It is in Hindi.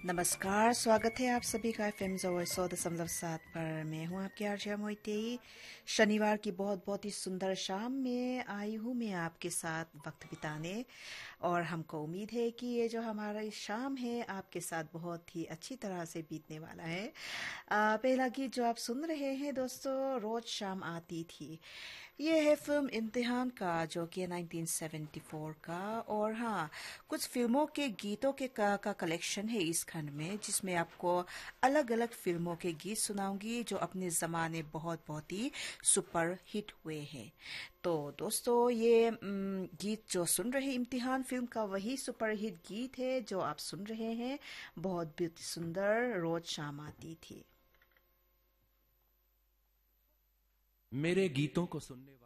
नमस्कार, स्वागत है आप सभी का एफएम 100.7 पर। मैं हूं आपके आरजे मोइतेई। शनिवार की बहुत बहुत ही सुंदर शाम में आई हूं मैं आपके साथ वक्त बिताने, और हमको उम्मीद है कि ये जो हमारा शाम है आपके साथ बहुत ही अच्छी तरह से बीतने वाला है। पहला गीत जो आप सुन रहे हैं दोस्तों, रोज शाम आती थी, ये है फिल्म इम्तिहान का, जो कि 1974 का। और हाँ, कुछ फिल्मों के गीतों के का कलेक्शन है इस खंड में, जिसमें आपको अलग अलग फिल्मों के गीत सुनाऊंगी जो अपने ज़माने बहुत बहुत ही सुपर हिट हुए हैं। तो दोस्तों, ये गीत जो सुन रहे हैं इम्तिहान फिल्म का, वही सुपर हिट गीत है जो आप सुन रहे हैं। बहुत भी सुंदर, रोज शाम आती थी। मेरे गीतों को सुनने